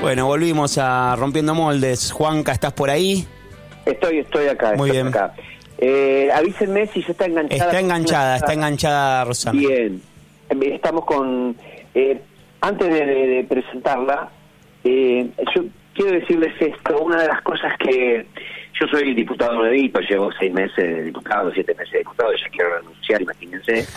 Bueno, volvimos a Rompiendo Moldes. Juanca, ¿estás por ahí? Estoy acá. Muy bien. Acá. Avísenme si ya está enganchada. Está enganchada Rosana. Bien. Estamos con... antes de presentarla, yo quiero decirles esto. Una de las cosas que... Yo soy diputado nuevito, llevo 6 meses de diputado, 7 meses de diputado, ya quiero renunciar, imagínense.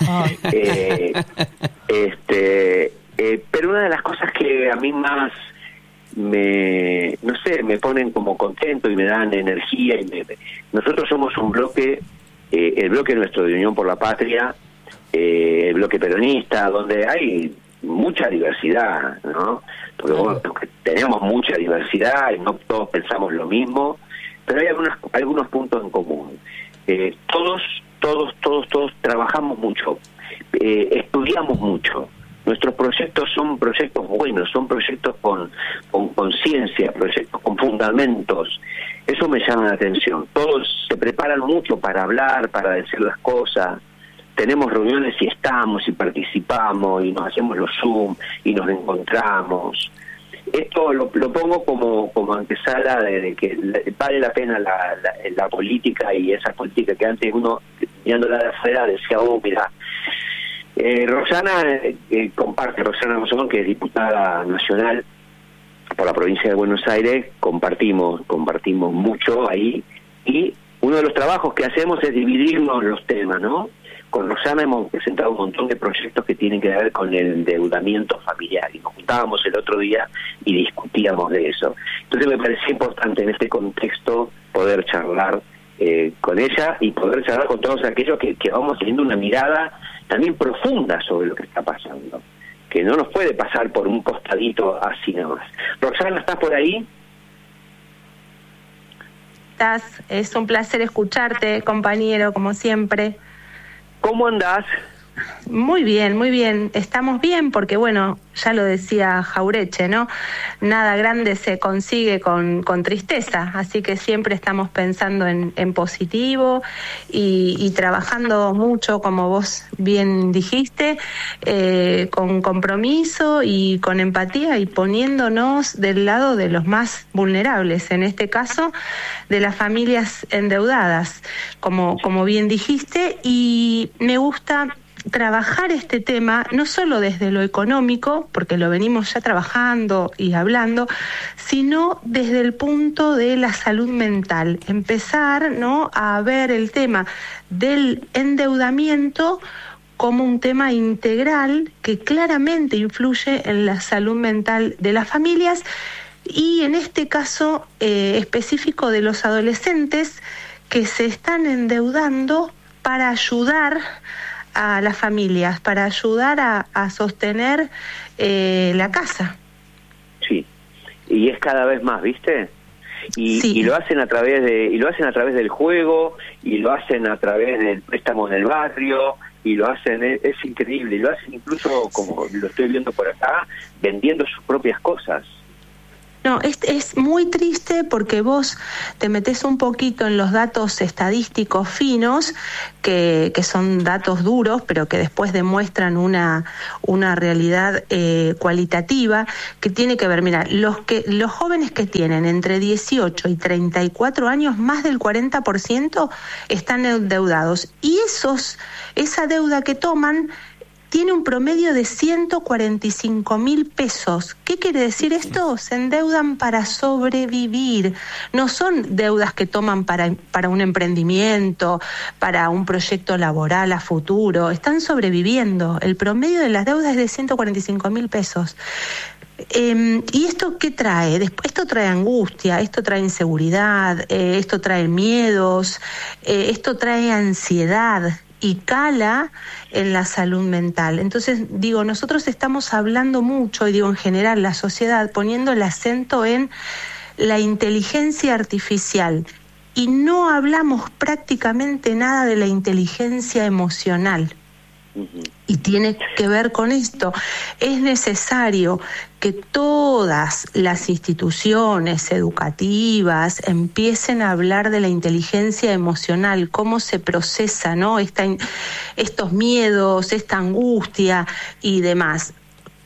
Pero una de las cosas que a mí más me ponen como contento y me dan energía, nosotros somos un bloque, el bloque nuestro de Unión por la Patria, el bloque peronista, donde hay mucha diversidad, ¿no? Porque tenemos mucha diversidad y no todos pensamos lo mismo, pero hay algunos puntos en común. Todos trabajamos mucho, estudiamos mucho. Nuestros proyectos son proyectos buenos, son proyectos con conciencia, proyectos con fundamentos. Eso me llama la atención. Todos se preparan mucho para hablar, para decir las cosas. Tenemos reuniones y estamos y participamos y nos hacemos los Zoom y nos encontramos. Esto lo pongo como antesala de que vale la pena la política, y esa política que antes uno, mirándola de afuera, decía, mira... Rosana Mosón, que es diputada nacional por la provincia de Buenos Aires, compartimos mucho ahí, y uno de los trabajos que hacemos es dividirnos los temas, ¿no? Con Rosana hemos presentado un montón de proyectos que tienen que ver con el endeudamiento familiar, y nos juntábamos el otro día y discutíamos de eso. Entonces me parecía importante en este contexto poder charlar con ella y poder charlar con todos aquellos que vamos teniendo una mirada también profunda sobre lo que está pasando, que no nos puede pasar por un costadito así nomás. Rosana, ¿estás por ahí? Es un placer escucharte, compañero, como siempre. ¿Cómo andás? Muy bien. Estamos bien porque, bueno, ya lo decía Jaureche, ¿no? Nada grande se consigue con tristeza, así que siempre estamos pensando en positivo y trabajando mucho, como vos bien dijiste, con compromiso y con empatía, y poniéndonos del lado de los más vulnerables, en este caso de las familias endeudadas, como bien dijiste, y me gusta trabajar este tema no solo desde lo económico, porque lo venimos ya trabajando y hablando, sino desde el punto de la salud mental. Empezar, ¿no?, a ver el tema del endeudamiento como un tema integral que claramente influye en la salud mental de las familias, y en este caso específico de los adolescentes que se están endeudando para ayudar a las familias, para ayudar a sostener la casa. Sí, y es cada vez más, ¿viste? Y lo hacen a través del juego, y lo hacen a través del préstamo en el barrio, y lo hacen, es increíble, y lo hacen incluso, como lo estoy viendo por acá, vendiendo sus propias cosas. No, es muy triste porque vos te metés un poquito en los datos estadísticos finos, que son datos duros, pero que después demuestran una realidad cualitativa que tiene que ver, mira, los jóvenes que tienen entre 18 y 34 años, más del 40% están endeudados, y esa deuda que toman tiene un promedio de 145.000 pesos. ¿Qué quiere decir esto? Se endeudan para sobrevivir. No son deudas que toman para un emprendimiento, para un proyecto laboral a futuro. Están sobreviviendo. El promedio de las deudas es de 145.000 pesos. ¿Y esto qué trae? Esto trae angustia, esto trae inseguridad, esto trae miedos, esto trae ansiedad, y cala en la salud mental. Entonces, digo, nosotros estamos hablando mucho, y digo en general la sociedad, poniendo el acento en la inteligencia artificial, y no hablamos prácticamente nada de la inteligencia emocional. Y tiene que ver con esto. Es necesario que todas las instituciones educativas empiecen a hablar de la inteligencia emocional, cómo se procesa, ¿no?, estos miedos, esta angustia y demás.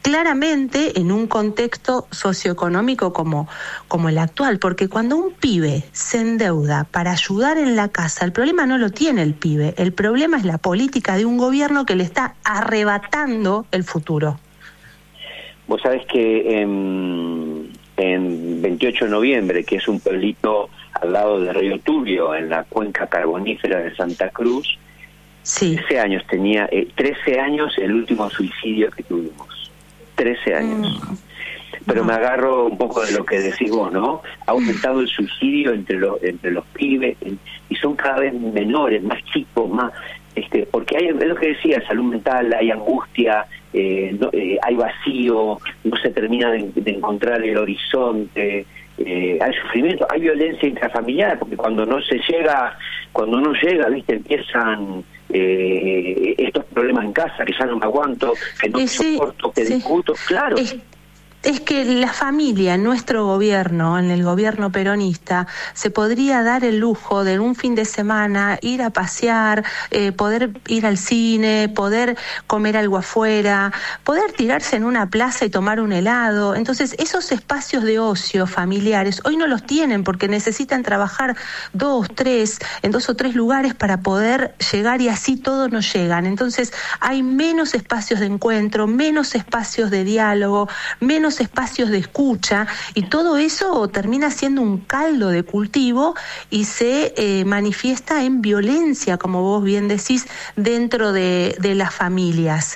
claramente en un contexto socioeconómico como el actual, porque cuando un pibe se endeuda para ayudar en la casa, el problema no lo tiene el pibe, el problema es la política de un gobierno que le está arrebatando el futuro. Vos sabés que en 28 de noviembre, que es un pueblito al lado de Río Turbio, en la cuenca carbonífera de Santa Cruz, sí. 13 años tenía, 13 años el último suicidio que tuvimos. 13 años. Pero me agarro un poco de lo que decís vos, ¿no? Ha aumentado el suicidio entre los pibes, y son cada vez menores, más chicos, más porque hay, es lo que decía, salud mental, hay angustia, hay vacío, no se termina de encontrar el horizonte, hay sufrimiento, hay violencia intrafamiliar, porque cuando no llega, viste, empiezan estos problemas en casa, que ya no me aguanto, que no soporto, que discuto, claro. Es que la familia, en nuestro gobierno, en el gobierno peronista, se podría dar el lujo de un fin de semana ir a pasear, poder ir al cine, poder comer algo afuera, poder tirarse en una plaza y tomar un helado. Entonces, esos espacios de ocio familiares hoy no los tienen porque necesitan trabajar en 2 o 3 lugares para poder llegar, y así todos no llegan. Entonces, hay menos espacios de encuentro, menos espacios de diálogo, menos espacios de escucha, y todo eso termina siendo un caldo de cultivo y se manifiesta en violencia, como vos bien decís, dentro de las familias.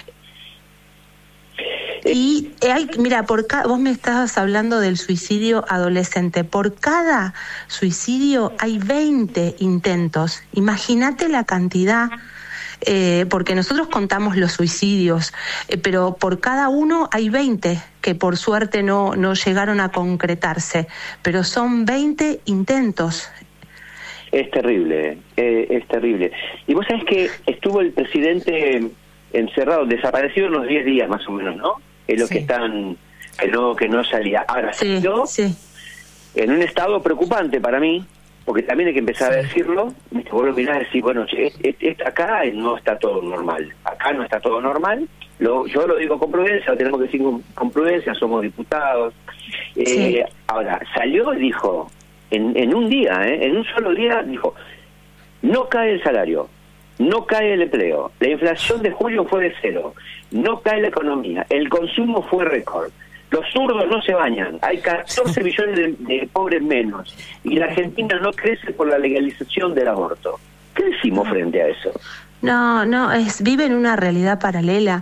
Y mira, vos me estabas hablando del suicidio adolescente. Por cada suicidio hay 20 intentos. Imagínate la cantidad. Porque nosotros contamos los suicidios, pero por cada uno hay 20 que por suerte no llegaron a concretarse, pero son 20 intentos. Es terrible, es terrible. Y vos sabés que estuvo el presidente encerrado, desaparecido unos 10 días más o menos, ¿no? Es lo que están, que no salía. Ahora, salió en un estado preocupante para mí, porque también hay que empezar a decirlo, vos lo mirás y decís, bueno, acá no está todo normal, acá no está todo normal, yo lo digo con prudencia, lo tenemos que decir con prudencia, somos diputados. Ahora, salió y dijo, en un día, en un solo día, dijo, no cae el salario, no cae el empleo, la inflación de julio fue de 0, no cae la economía, el consumo fue récord, los zurdos no se bañan, hay 14 millones de pobres menos, y la Argentina no crece por la legalización del aborto. ¿Qué decimos frente a eso? No, vive en una realidad paralela.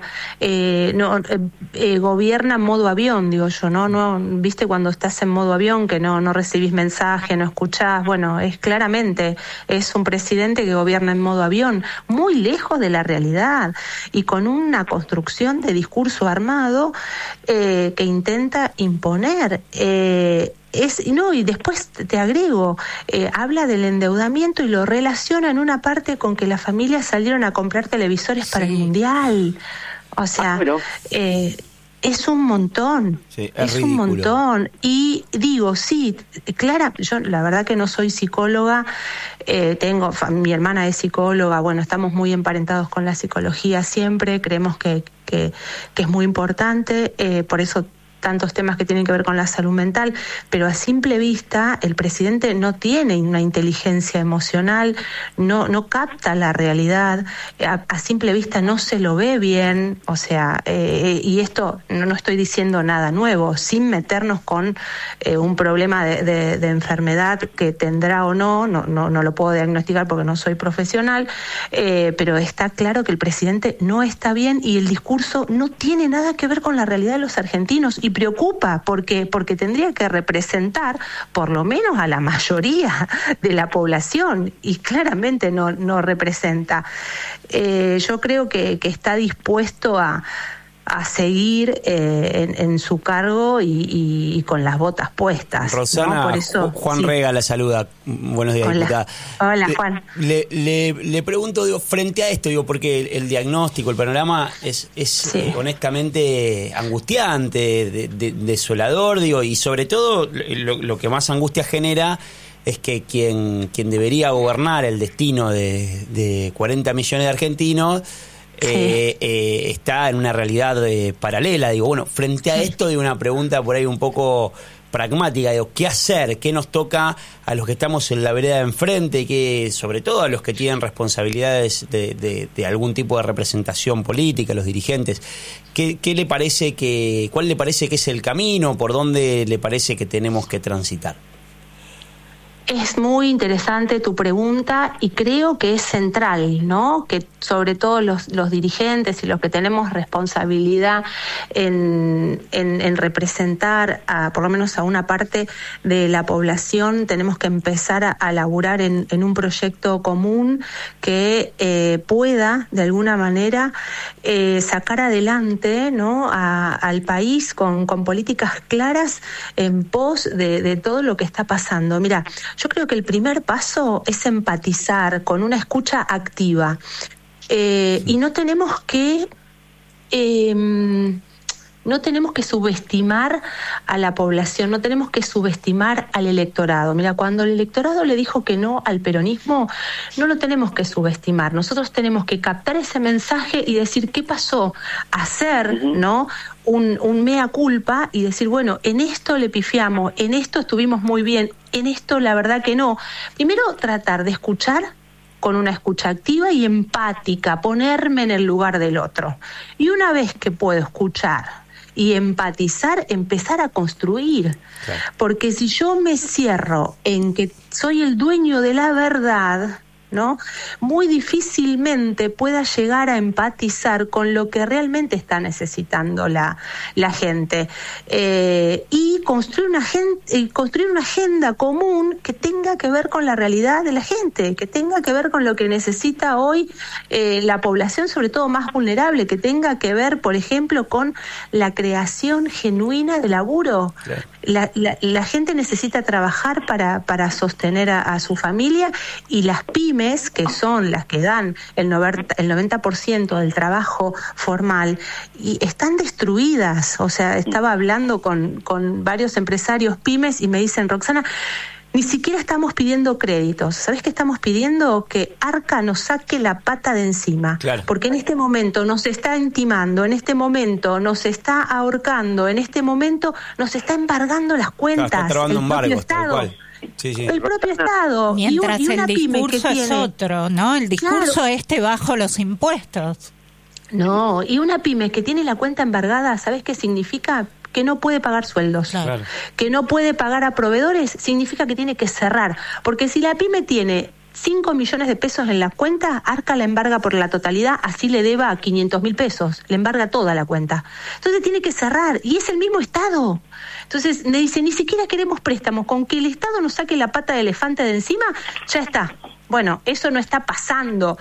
Gobierna en modo avión, digo yo, ¿no? ¿Viste cuando estás en modo avión que no recibís mensaje, no escuchás? Bueno, claramente es un presidente que gobierna en modo avión, muy lejos de la realidad y con una construcción de discurso armado que intenta imponer. Y después te agrego, habla del endeudamiento y lo relaciona en una parte con que las familias salieron a comprar televisores para el Mundial. O sea, es un montón, es ridículo. Un montón. Y digo, Clara, yo la verdad que no soy psicóloga, mi hermana es psicóloga, bueno, estamos muy emparentados con la psicología siempre, creemos que es muy importante, por eso tantos temas que tienen que ver con la salud mental, pero a simple vista el presidente no tiene una inteligencia emocional, no capta la realidad, a simple vista no se lo ve bien, o sea, y esto no estoy diciendo nada nuevo, sin meternos con un problema de enfermedad que tendrá o no lo puedo diagnosticar porque no soy profesional, pero está claro que el presidente no está bien y el discurso no tiene nada que ver con la realidad de los argentinos, y preocupa porque tendría que representar por lo menos a la mayoría de la población y claramente no representa. Yo creo que está dispuesto a seguir en su cargo y con las botas puestas. Rosana, ¿no? Por eso, Juan Rega la saluda. Buenos días, diputada. Hola, Juan. Le pregunto, frente a esto, porque el diagnóstico, el panorama es honestamente angustiante, desolador, y sobre todo lo que más angustia genera es que quien debería gobernar el destino de 40 millones de argentinos está en una realidad paralela. Digo, bueno, frente a esto, digo, una pregunta por ahí un poco pragmática, digo, ¿qué hacer? ¿Qué nos toca a los que estamos en la vereda de enfrente, que sobre todo a los que tienen responsabilidades de algún tipo de representación política, los dirigentes? ¿Qué le parece cuál le parece que es el camino? ¿Por dónde le parece que tenemos que transitar? Es muy interesante tu pregunta y creo que es central, ¿no? Que sobre todo los dirigentes y los que tenemos responsabilidad en representar por lo menos a una parte de la población, tenemos que empezar a laburar en un proyecto común que pueda de alguna manera sacar adelante, ¿no? al país con políticas claras en pos de todo lo que está pasando. Mira, yo creo que el primer paso es empatizar con una escucha activa y no tenemos que subestimar a la población, no tenemos que subestimar al electorado. Mira, cuando el electorado le dijo que no al peronismo, no lo tenemos que subestimar. Nosotros tenemos que captar ese mensaje y decir qué pasó, hacer, ¿no? Un mea culpa y decir, bueno, en esto le pifiamos, en esto estuvimos muy bien, en esto la verdad que no. Primero tratar de escuchar con una escucha activa y empática, ponerme en el lugar del otro. Y una vez que puedo escuchar y empatizar, empezar a construir. Claro. Porque si yo me cierro en que soy el dueño de la verdad, ¿no? Muy difícilmente pueda llegar a empatizar con lo que realmente está necesitando la gente y construir una agenda común que tenga que ver con la realidad de la gente, que tenga que ver con lo que necesita hoy la población, sobre todo más vulnerable, que tenga que ver, por ejemplo, con la creación genuina de laburo. Claro. La gente necesita trabajar para sostener a su familia, y las pymes, que son las que dan el 90% del trabajo formal, y están destruidas. O sea, estaba hablando con varios empresarios pymes y me dicen, Roxana, ni siquiera estamos pidiendo créditos. ¿Sabés qué estamos pidiendo? Que Arca nos saque la pata de encima. Claro. Porque en este momento nos está intimando, en este momento nos está ahorcando, en este momento nos está embargando las cuentas. Claro, está trabando embargos, tal cual. Sí. El propio Estado. Mientras el discurso es otro, ¿no? El discurso bajo los impuestos. No, y una pyme que tiene la cuenta embargada, ¿sabés qué significa? Que no puede pagar sueldos, claro. Que no puede pagar a proveedores, significa que tiene que cerrar. Porque si la pyme tiene 5 millones de pesos en la cuenta, Arca la embarga por la totalidad, así le deba 500.000 pesos, le embarga toda la cuenta. Entonces tiene que cerrar, y es el mismo Estado. Entonces me dice, ni siquiera queremos préstamos, con que el Estado nos saque la pata de elefante de encima, ya está. Bueno, eso no está pasando.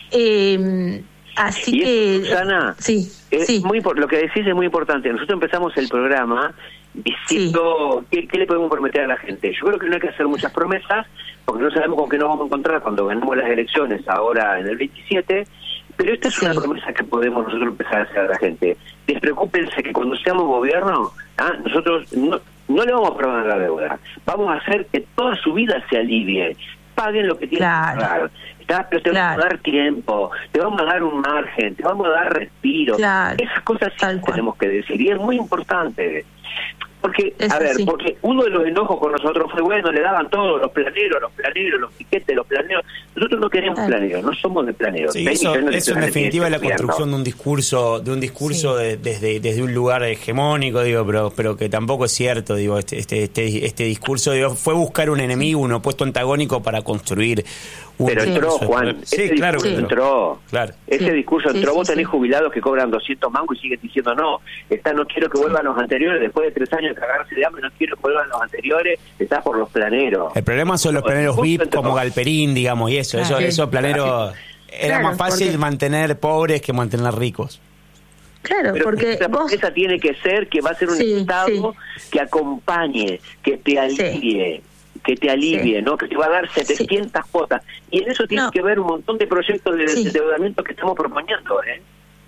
Así y que... Susana, sí. Lo que decís es muy importante. Nosotros empezamos el programa diciendo ¿qué le podemos prometer a la gente? Yo creo que no hay que hacer muchas promesas, porque no sabemos con qué nos vamos a encontrar cuando ganemos las elecciones ahora en el 27, pero esta es una promesa que podemos nosotros empezar a hacer a la gente. Despreocúpense que cuando seamos gobierno, nosotros no le vamos a perdonar la deuda, vamos a hacer que toda su vida se alivie, paguen lo que tienen que pagar. Pero te vamos a dar tiempo, te vamos a dar un margen, te vamos a dar respiro. Esas cosas sí tenemos que decir, y es muy importante. Porque, porque uno de los enojos con nosotros fue, bueno, le daban todos los planeros, los piquetes, los planeros. Nosotros no queremos planeros, no somos de planeros. Sí, eso en definitiva la construcción de un discurso desde un lugar hegemónico, digo, pero que tampoco es cierto, digo, este discurso, digo, fue buscar un enemigo, un opuesto antagónico para construir pero entró, Juan, ese discurso entró. Claro. Ese discurso entró. Vos tenés jubilados que cobran 200 mangos y siguen diciendo no quiero que vuelvan los anteriores, después de 3 años de cagarse de hambre, no quiero que vuelvan los anteriores, está por los planeros. El problema son los planeros VIP como Galperín, digamos, y esos planeros. Era más fácil mantener pobres que mantener ricos. Claro, pero porque la promesa tiene que ser que va a ser un Estado que acompañe, que te alivie. Que te alivie, ¿no? Que te va a dar 700 cuotas. Y en eso tiene que ver un montón de proyectos de endeudamiento que estamos proponiendo,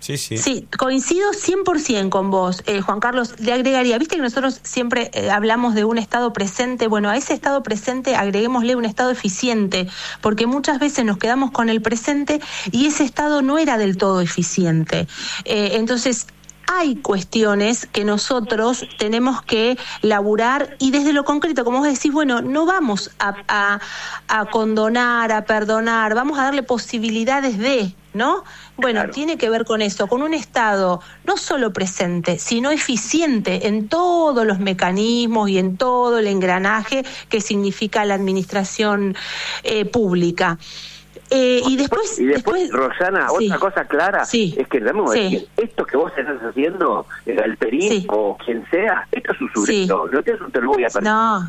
Sí, coincido 100% con vos, Juan Carlos. Le agregaría, viste que nosotros siempre hablamos de un estado presente. Bueno, a ese estado presente agreguémosle un estado eficiente, porque muchas veces nos quedamos con el presente y ese estado no era del todo eficiente. Entonces, hay cuestiones que nosotros tenemos que laburar y desde lo concreto, como vos decís, bueno, no vamos a condonar, a perdonar, vamos a darle posibilidades de, ¿no? Bueno, claro. Tiene que ver con eso, con un Estado no solo presente, sino eficiente en todos los mecanismos y en todo el engranaje que significa la administración pública. Y después, Rosana, otra cosa clara es que debemos decir, esto que vos estás haciendo, el Galperín o quien sea, esto es usurero, no te lo voy a permitir. No,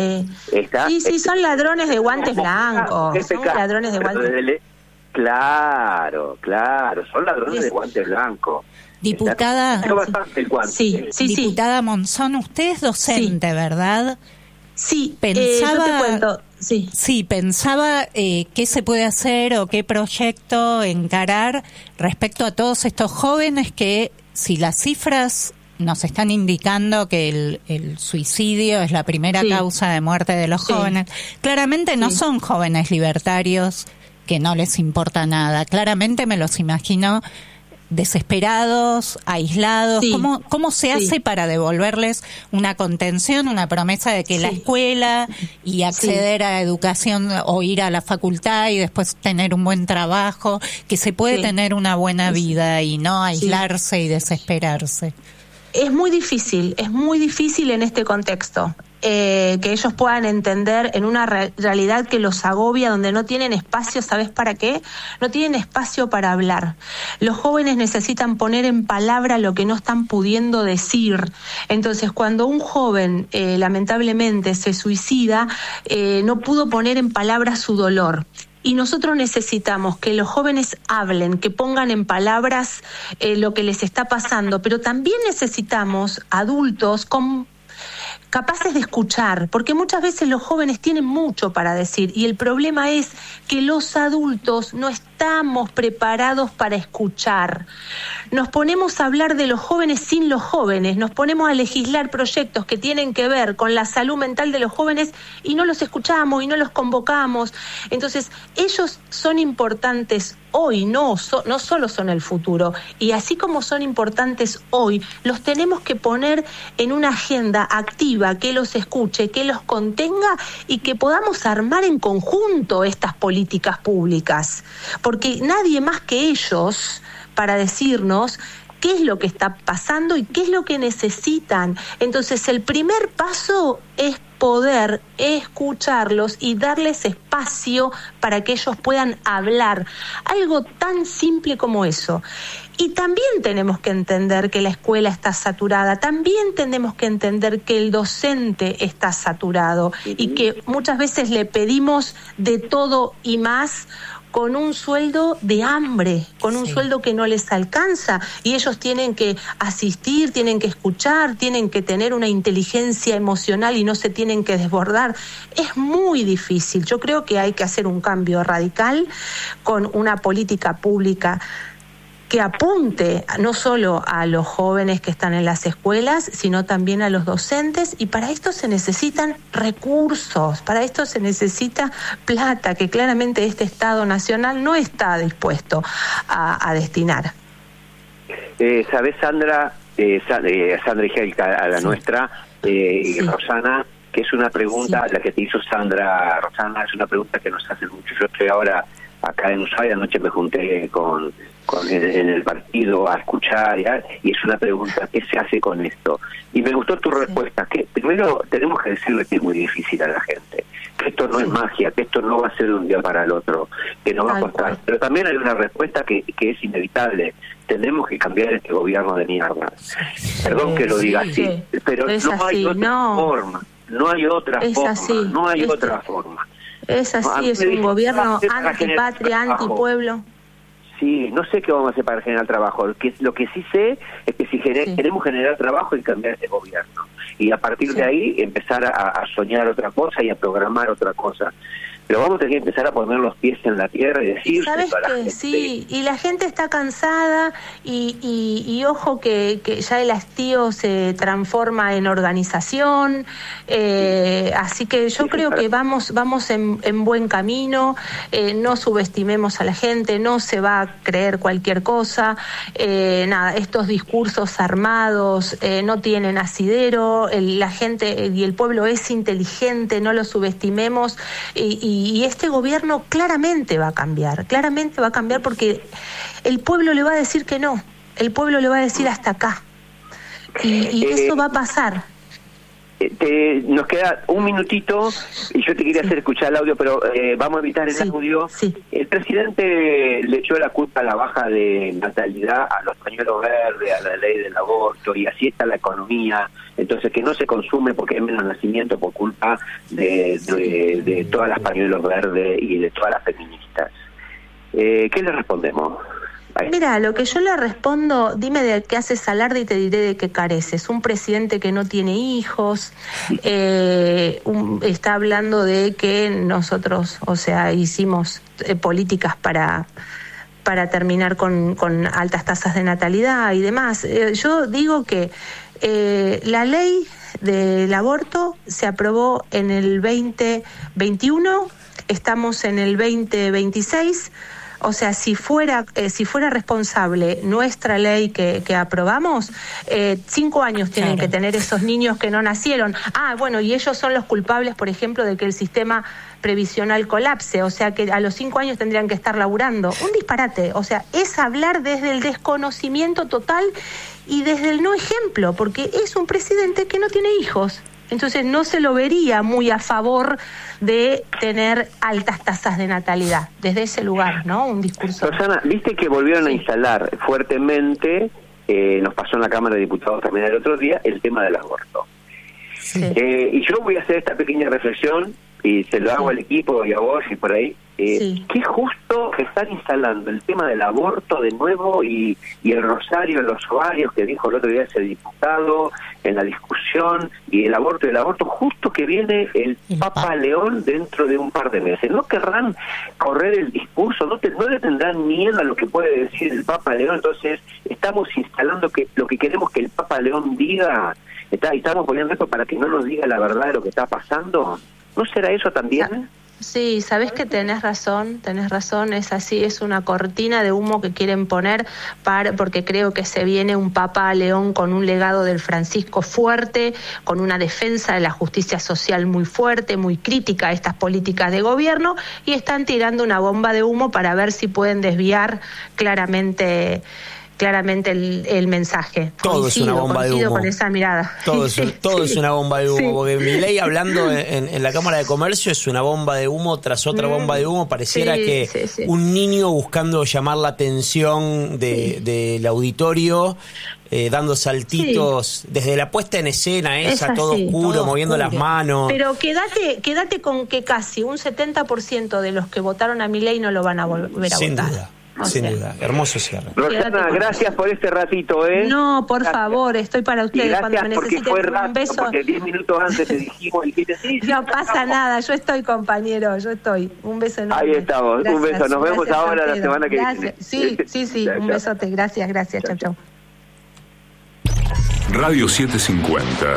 son ladrones de guantes blancos, son ladrones de guantes. Claro, son ladrones de guantes blancos. Diputada, diputada Monzón, usted es docente, ¿verdad? Sí, pensaba, yo te cuento. Pensaba qué se puede hacer o qué proyecto encarar respecto a todos estos jóvenes que, si las cifras nos están indicando que el suicidio es la primera causa de muerte de los jóvenes, claramente no son jóvenes libertarios que no les importa nada. Claramente me los imagino desesperados, aislados. ¿Cómo se hace para devolverles una contención, una promesa de que la escuela y acceder a educación o ir a la facultad y después tener un buen trabajo, que se puede tener una buena vida y no aislarse y desesperarse? Es muy difícil en este contexto. Que ellos puedan entender en una realidad que los agobia, donde no tienen espacio, ¿sabes para qué? No tienen espacio para hablar. Los jóvenes necesitan poner en palabra lo que no están pudiendo decir. Entonces, cuando un joven lamentablemente se suicida, no pudo poner en palabra su dolor. Y nosotros necesitamos que los jóvenes hablen, que pongan en palabras lo que les está pasando, pero también necesitamos adultos capaces de escuchar, porque muchas veces los jóvenes tienen mucho para decir y el problema es que los adultos no estamos preparados para escuchar. Nos ponemos a hablar de los jóvenes sin los jóvenes, nos ponemos a legislar proyectos que tienen que ver con la salud mental de los jóvenes y no los escuchamos y no los convocamos. Entonces, ellos son importantes hoy, no solo son el futuro. Y así como son importantes hoy, los tenemos que poner en una agenda activa, que los escuche, que los contenga y que podamos armar en conjunto estas políticas públicas. Porque nadie más que ellos para decirnos qué es lo que está pasando y qué es lo que necesitan. Entonces, el primer paso es poder escucharlos y darles espacio para que ellos puedan hablar. Algo tan simple como eso. Y también tenemos que entender que la escuela está saturada, también tenemos que entender que el docente está saturado y que muchas veces le pedimos de todo y más con un sueldo de hambre, con un sueldo que no les alcanza, y ellos tienen que asistir, tienen que escuchar, tienen que tener una inteligencia emocional y no se tienen que desbordar. Es muy difícil. Yo creo que hay que hacer un cambio radical con una política pública que apunte no solo a los jóvenes que están en las escuelas, sino también a los docentes, y para esto se necesitan recursos, para esto se necesita plata, que claramente este Estado Nacional no está dispuesto a destinar. ¿Sabés, Sandra y Helka, a la nuestra, y Rosana, que es una pregunta, la que te hizo Sandra, Rosana, es una pregunta que nos hacen mucho. Yo estoy ahora acá en Ushuaia, anoche me junté en el partido a escuchar y es una pregunta, ¿qué se hace con esto? Y me gustó tu respuesta, que primero tenemos que decirle que es muy difícil a la gente, que esto no es magia, que esto no va a ser de un día para el otro, que no va a costar. Pero también hay una respuesta que es inevitable: tenemos que cambiar este gobierno de mierda. Perdón que lo diga así, pero no hay otra forma, no hay otra forma, no hay otra forma. Es así, es un gobierno antipatria, antipueblo. Sí, no sé qué vamos a hacer para generar trabajo. Lo que sí sé es que si queremos generar trabajo, hay que cambiar este gobierno. Y a partir de ahí empezar a soñar otra cosa y a programar otra cosa. pero vamos a tener que empezar a poner los pies en la tierra y decir, ¿sabes qué? Sí, y la gente está cansada y ojo que ya el hastío se transforma en organización, así que yo creo que vamos en buen camino, no subestimemos a la gente, no se va a creer cualquier cosa, nada, estos discursos armados no tienen asidero, la gente y el pueblo es inteligente, no lo subestimemos, y este gobierno claramente va a cambiar porque el pueblo le va a decir que no, el pueblo le va a decir hasta acá, y eso va a pasar. Nos queda un minutito y yo te quería hacer escuchar el audio, pero vamos a evitar el audio. Sí. El presidente le echó la culpa a la baja de natalidad a los pañuelos verdes, a la ley del aborto, y así está la economía. Entonces, que no se consume porque hay menos nacimiento por culpa de todas las pañuelos verdes y de todas las feministas. ¿Qué le respondemos? Mira, lo que yo le respondo, dime de qué haces alarde y te diré de qué careces. Un presidente que no tiene hijos, está hablando de que nosotros, o sea, hicimos políticas para terminar con altas tasas de natalidad y demás. Yo digo que la ley del aborto se aprobó en el 2021, estamos en el 2026. O sea, si fuera responsable nuestra ley que aprobamos, 5 años tienen que tener esos niños que no nacieron. Bueno, y ellos son los culpables, por ejemplo, de que el sistema previsional colapse. O sea, que a los 5 años tendrían que estar laburando. Un disparate. O sea, es hablar desde el desconocimiento total y desde el no ejemplo, porque es un presidente que no tiene hijos. Entonces no se lo vería muy a favor de tener altas tasas de natalidad, desde ese lugar, ¿no? Un discurso. Rosana, viste que volvieron a instalar fuertemente, nos pasó en la Cámara de Diputados también el otro día, el tema del aborto. Sí. Y yo voy a hacer esta pequeña reflexión, y se lo hago al equipo y a vos y por ahí. Qué justo están instalando el tema del aborto de nuevo y el rosario en los ovarios que dijo el otro día ese diputado en la discusión, y el aborto justo que viene el Papa León dentro de un par de meses. ¿No querrán correr el discurso? ¿No le tendrán miedo a lo que puede decir el Papa León? Entonces estamos instalando que lo que queremos que el Papa León diga, estamos poniendo esto para que no nos diga la verdad de lo que está pasando. ¿No será eso también? Sí, sabes que tenés razón, es así, es una cortina de humo que quieren poner porque creo que se viene un Papa León con un legado del Francisco fuerte, con una defensa de la justicia social muy fuerte, muy crítica a estas políticas de gobierno, y están tirando una bomba de humo para ver si pueden desviar claramente el mensaje. Todo es una bomba de humo. Con esa mirada. Todo es una bomba de humo, porque Milei hablando en la Cámara de Comercio es una bomba de humo tras otra bomba de humo. Pareciera un niño buscando llamar la atención del auditorio, dando saltitos desde la puesta en escena esa, todo oscuro, moviendo las manos. Pero quédate con que casi un 70% de los que votaron a Milei no lo van a volver a votar. Sin duda, hermoso cierre. Rosana, gracias por este ratito, No, por favor, estoy para ustedes cuando me necesiten. Fue rápido, un beso. Porque 10 minutos antes te dijimos, dijiste, sí. No pasa nada, yo estoy, compañero, Un beso enorme. Ahí estamos, gracias, un beso. Nos vemos ahora la semana que viene. Sí, un besote. Gracias. Chau. Radio 750.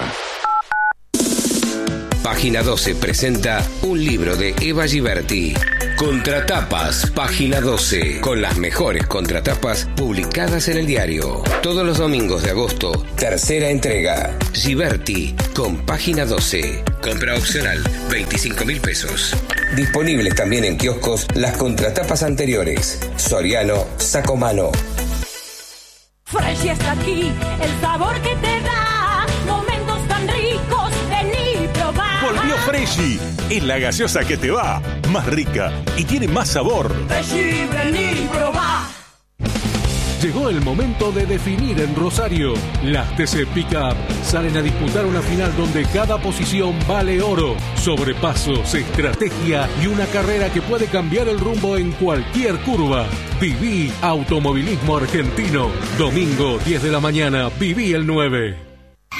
Página 12 presenta un libro de Eva Giberti. Contratapas, Página 12, con las mejores contratapas publicadas en el diario. Todos los domingos de agosto, tercera entrega. Giberti, con Página 12. Compra opcional, 25.000 pesos. Disponibles también en kioscos las contratapas anteriores. Soriano, Sacomano. Fresh está aquí, el sabor que te da momentos tan ricos, vení probar. Volvió Freshy, es la gaseosa que te va, más rica y tiene más sabor. Freshy, vení probar. Llegó el momento de definir en Rosario. Las TC Pickup salen a disputar una final donde cada posición vale oro. Sobrepasos, estrategia y una carrera que puede cambiar el rumbo en cualquier curva. Viví Automovilismo Argentino. Domingo, 10 de la mañana, Viví el 9.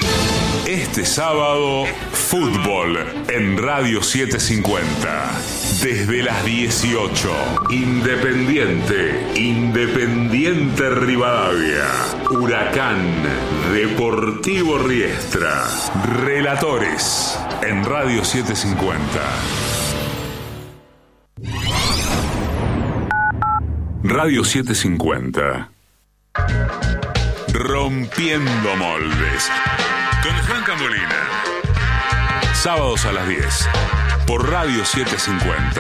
Este sábado, fútbol en Radio 750. Desde las 18. Independiente Rivadavia. Huracán, Deportivo Riestra. Relatores en Radio 750. Radio 750. Rompiendo moldes. Con Juan Camolina. Sábados a las 10. Por Radio 750.